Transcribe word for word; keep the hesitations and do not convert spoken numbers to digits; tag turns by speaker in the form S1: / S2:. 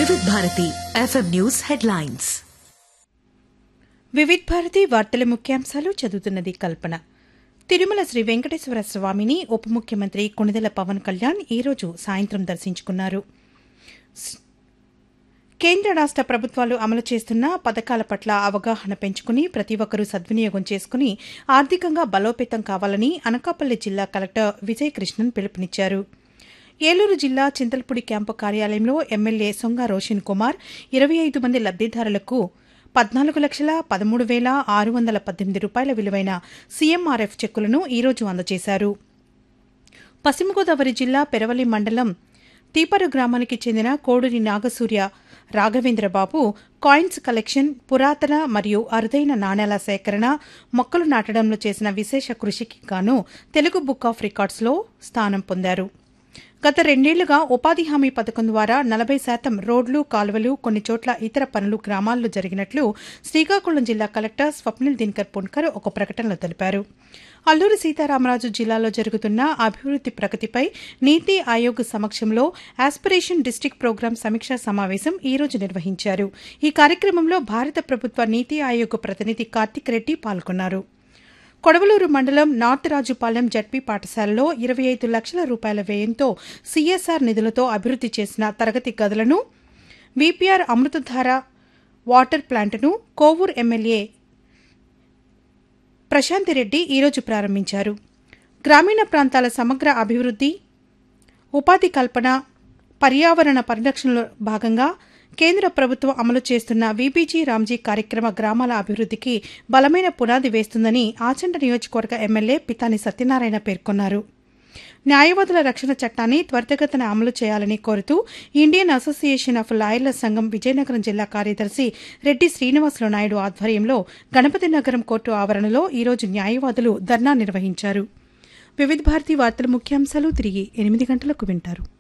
S1: Vividh Bharati FM news headlines.
S2: Vividh Bharati వార్తల ముఖ్యాంశాలు చదువుతున్నది కల్పన. తిరుమల శ్రీ వెంకటేశ్వర స్వామిని ఉప ముఖ్యమంత్రి కొణిదెల పవన్ కళ్యాణ్ ఈరోజు సాయంత్రం దర్శించుకున్నారు. కేంద్ర రాష్ట ప్రభుత్వాలు అమలు చేస్తున్న పథకాల పట్ల అవగాహన పెంచుకుని ప్రతి ఒక్కరూ సద్వినియోగం చేసుకుని ఆర్థికంగా బలోపేతం కావాలని అనకాపల్లి జిల్లా కలెక్టర్ విజయ్ కృష్ణన్ పిలుపునిచ్చారు. ఏలూరు జిల్లా చింతల్పూడి క్యాంపు కార్యాలయంలో ఎమ్మెల్యే సొంగ రోషన్ కుమార్ ఇరవై ఐదు మంది లబ్దిదారులకు పద్నాలుగు లక్షల పదమూడు వేల ఆరు వందల పద్దెనిమిది రూపాయల విలువైన సీఎంఆర్ఎఫ్ చెక్కులను ఈరోజు అందజేశారు. పశ్చిమ గోదావరి జిల్లా పెరవలి మండలం తీపరు గ్రామానికి చెందిన కోడూరి నాగసూర్య రాఘవేంద్రబాబు కాయిన్స్ కలెక్షన్, పురాతన మరియు అరుదైన నాణేల సేకరణ, మొక్కలు నాటడంలో చేసిన విశేష కృషికి గాను తెలుగు బుక్ ఆఫ్ రికార్డ్స్లో స్థానం పొందారు. గత రెండేళ్లుగా ఉపాధి హామీ పథకం ద్వారా నలభై శాతం రోడ్లు, కాలువలు, కొన్ని చోట్ల ఇతర పనులు గ్రామాల్లో జరిగినట్లు శ్రీకాకుళం జిల్లా కలెక్టర్ స్వప్నిల్ దినకర్ పుణ్కర్ ఒక ప్రకటనలో తెలిపారు. అల్లూరి సీతారామరాజు జిల్లాలో జరుగుతున్న అభివృద్ది ప్రగతిపై నీతి ఆయోగ్ సమక్షంలో ఆస్పిరేషన్ డిస్టిక్ ప్రోగ్రాం సమీక్షా సమావేశం ఈ రోజు నిర్వహించారు. ఈ కార్యక్రమంలో భారత ప్రభుత్వ నీతి ఆయోగ్ ప్రతినిధి కార్తిక్ రెడ్డి పాల్గొన్నారు. కొడవలూరు మండలం నార్త్ రాజుపాలెం జడ్పీ పాఠశాలలో ఇరవై ఐదు లక్షల రూపాయల వ్యయంతో సీఎస్ఆర్ నిధులతో అభివృద్ది చేసిన తరగతి గదులను, వీపీఆర్ అమృతధార వాటర్ ప్లాంట్ను కోవూరు ఎమ్మెల్యే ప్రశాంతిరెడ్డి ఈరోజు ప్రారంభించారు. గ్రామీణ ప్రాంతాల సమగ్ర అభివృద్ది, ఉపాధి కల్పన, పర్యావరణ పరిరక్షణలో భాగంగా కేంద్ర ప్రభుత్వం అమలు చేస్తున్న వీబీజీ రామ్జీ కార్యక్రమ గ్రామాల అభివృద్దికి బలమైన పునాది వేస్తుందని ఆచంట నియోజకవర్గ ఎమ్మెల్యే పితాని సత్యనారాయణ పేర్కొన్నారు. న్యాయవాదుల రక్షణ చట్టాన్ని త్వరితగతిన అమలు చేయాలని కోరుతూ ఇండియన్ అసోసియేషన్ ఆఫ్ లాయర్ల సంఘం విజయనగరం జిల్లా కార్యదర్శి రెడ్డి శ్రీనివాసులు నాయుడు ఆధ్వర్యంలో గణపతి నగరం కోర్టు ఆవరణలో ఈరోజు న్యాయవాదులు ధర్నా నిర్వహించారు. వివిధ భారతి వార్తల ముఖ్యాంశాలు తిరిగి ఎనిమిది గంటలకు వింటారు.